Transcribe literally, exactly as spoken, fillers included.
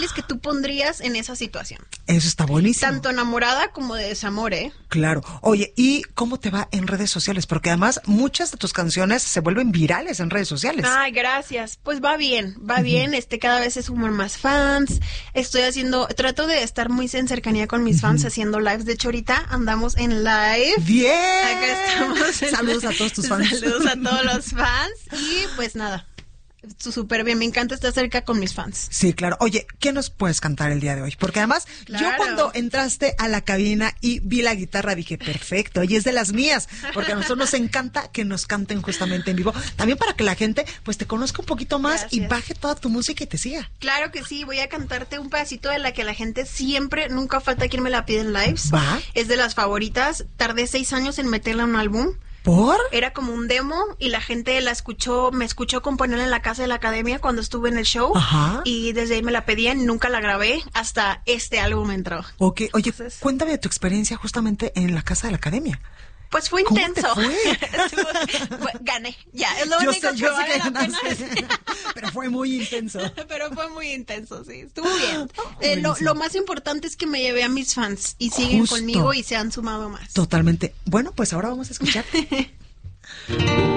personales que tú pondrías en esa situación. Eso está buenísimo. Tanto enamorada como de desamor, ¿eh? Claro. Oye, ¿y cómo te va en redes sociales? Porque además muchas de tus canciones se vuelven virales en redes sociales. Ay, gracias. Pues va bien, va uh-huh. bien. Este, cada vez se suman más fans. Estoy haciendo, trato de estar muy en cercanía con mis uh-huh. fans haciendo lives. De hecho, ahorita andamos en live. ¡Bien! Acá estamos. En... Saludos a todos tus fans. Saludos a todos los fans. Y pues nada, súper bien, me encanta estar cerca con mis fans. Sí, claro. Oye, ¿qué nos puedes cantar el día de hoy? Porque además, claro. yo cuando entraste a la cabina y vi la guitarra dije, perfecto, y es de las mías, porque a nosotros nos encanta que nos canten justamente en vivo, también para que la gente pues te conozca un poquito más. Gracias. Y baje toda tu música y te siga. Claro que sí, voy a cantarte un pedacito de la que la gente siempre, nunca falta quien me la pide en lives. ¿Va? Es de las favoritas, tardé seis años en meterla en un álbum. ¿Por? Era como un demo y la gente la escuchó, me escuchó componerla en la casa de la academia cuando estuve en el show. Ajá. Y desde ahí me la pedían, nunca la grabé, hasta este álbum entró. Ok, oye, entonces, cuéntame de tu experiencia justamente en la casa de la academia. Pues fue intenso. ¿Cómo te fue? Gané, ya, es lo yo único sé, que yo vale sé que la pena. Pero fue muy intenso. Pero fue muy intenso, sí, estuvo bien. Eh, lo, lo más importante es que me llevé a mis fans y siguen Justo. conmigo y se han sumado más. Totalmente. Bueno, pues ahora vamos a escuchar.